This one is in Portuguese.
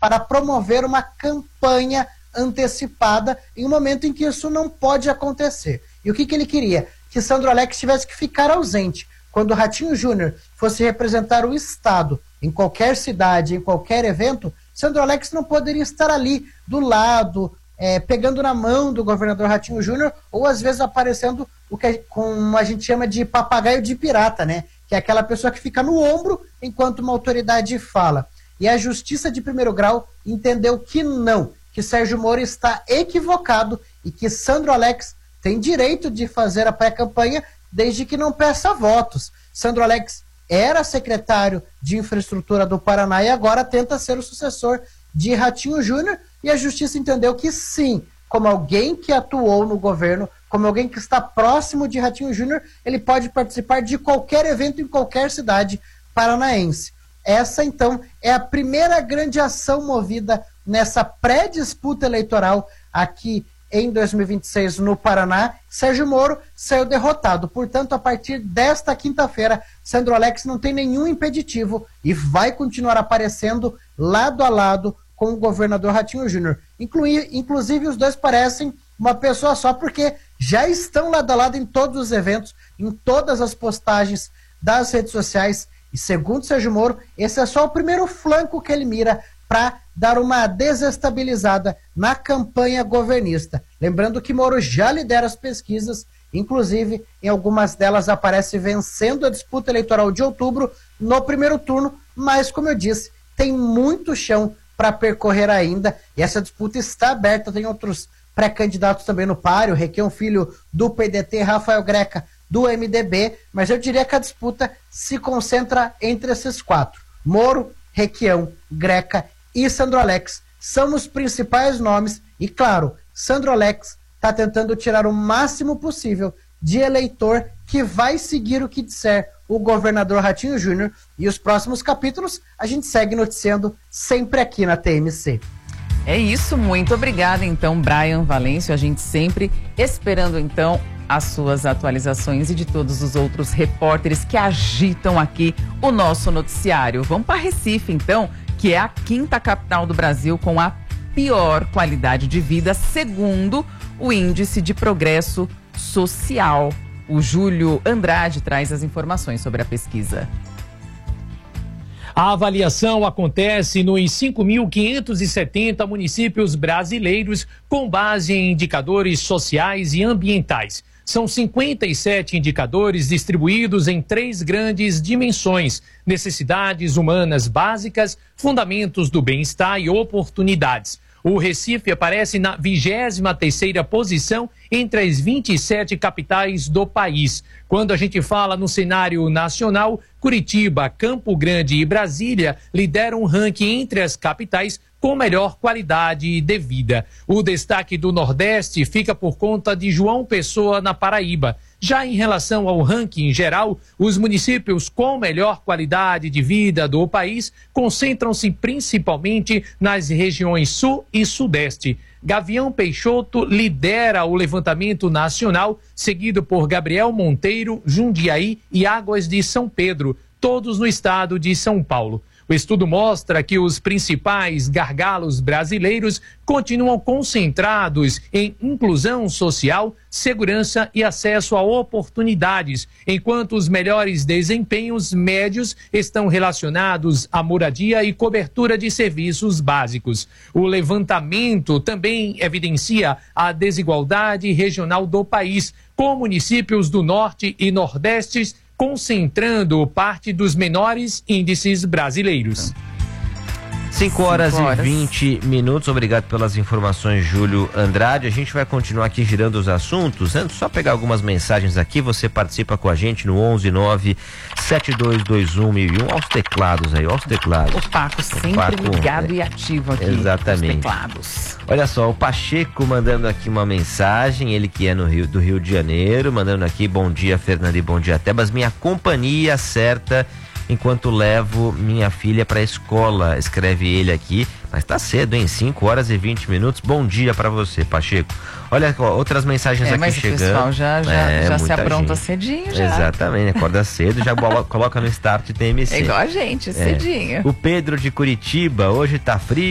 para promover uma campanha antecipada em um momento em que isso não pode acontecer. E o que ele queria? Que Sandro Alex tivesse que ficar ausente. Quando o Ratinho Júnior fosse representar o Estado em qualquer cidade, em qualquer evento, Sandro Alex não poderia estar ali do lado, pegando na mão do governador Ratinho Júnior, ou às vezes aparecendo como a gente chama de papagaio de pirata, né? Que é aquela pessoa que fica no ombro enquanto uma autoridade fala. E a Justiça de Primeiro Grau entendeu que não, que Sérgio Moro está equivocado e que Sandro Alex tem direito de fazer a pré-campanha desde que não peça votos. Sandro Alex era secretário de Infraestrutura do Paraná e agora tenta ser o sucessor de Ratinho Júnior, e a Justiça entendeu que sim, como alguém que atuou no governo, como alguém que está próximo de Ratinho Júnior, ele pode participar de qualquer evento em qualquer cidade paranaense. Essa, então, é a primeira grande ação movida nessa pré-disputa eleitoral aqui em 2026 no Paraná. Sérgio Moro saiu derrotado. Portanto, a partir desta quinta-feira, Sandro Alex não tem nenhum impeditivo e vai continuar aparecendo lado a lado com o governador Ratinho Júnior. Inclusive, os dois parecem uma pessoa só, porque já estão lado a lado em todos os eventos, em todas as postagens das redes sociais. E segundo Sérgio Moro, esse é só o primeiro flanco que ele mira para dar uma desestabilizada na campanha governista. Lembrando que Moro já lidera as pesquisas, inclusive em algumas delas aparece vencendo a disputa eleitoral de outubro no primeiro turno, mas como eu disse, tem muito chão para percorrer ainda, e essa disputa está aberta. Tem outros pré-candidatos também no páreo, Requião Filho do PDT, Rafael Greca do MDB, mas eu diria que a disputa se concentra entre esses quatro: Moro, Requião, Greca e Sandro Alex são os principais nomes, e claro, Sandro Alex está tentando tirar o máximo possível de eleitor que vai seguir o que disser o governador Ratinho Júnior, e os próximos capítulos a gente segue noticiando sempre aqui na TMC. É isso, muito obrigada então, Brian Valêncio, a gente sempre esperando então as suas atualizações e de todos os outros repórteres que agitam aqui o nosso noticiário. Vamos para Recife então, que é a quinta capital do Brasil com a pior qualidade de vida, segundo o Índice de Progresso Social. O Júlio Andrade traz as informações sobre a pesquisa. A avaliação acontece nos 5.570 municípios brasileiros com base em indicadores sociais e ambientais. São 57 indicadores distribuídos em 3 grandes dimensões: necessidades humanas básicas, fundamentos do bem-estar e oportunidades. O Recife aparece na 23ª posição entre as 27 capitais do país. Quando a gente fala no cenário nacional, Curitiba, Campo Grande e Brasília lideram o ranking entre as capitais com melhor qualidade de vida. O destaque do Nordeste fica por conta de João Pessoa, na Paraíba. Já em relação ao ranking geral, os municípios com melhor qualidade de vida do país concentram-se principalmente nas regiões Sul e Sudeste. Gavião Peixoto lidera o levantamento nacional, seguido por Gabriel Monteiro, Jundiaí e Águas de São Pedro, todos no estado de São Paulo. O estudo mostra que os principais gargalos brasileiros continuam concentrados em inclusão social, segurança e acesso a oportunidades, enquanto os melhores desempenhos médios estão relacionados à moradia e cobertura de serviços básicos. O levantamento também evidencia a desigualdade regional do país, com municípios do Norte e Nordeste concentrando parte dos menores índices brasileiros. 5 horas e 20 minutos. Obrigado pelas informações, Júlio Andrade. A gente vai continuar aqui girando os assuntos. Antes, só pegar algumas mensagens aqui. Você participa com a gente no 119-7221-1001. Aos teclados aí, aos teclados. O Paco sempre ligado e ativo aqui. Exatamente. Os teclados. Olha só, o Pacheco mandando aqui uma mensagem, ele que é do Rio de Janeiro, mandando aqui: bom dia, Fernando, e bom dia, Tebas. Minha companhia certa enquanto levo minha filha para a escola, escreve ele aqui, mas tá cedo, hein? 5 horas e 20 minutos. Bom dia para você, Pacheco. Olha, outras mensagens aqui mas chegando. O pessoal já se apronta cedinho já. Exatamente, acorda cedo, já coloca no start TMC. É igual a gente, cedinho. O Pedro de Curitiba: hoje tá frio.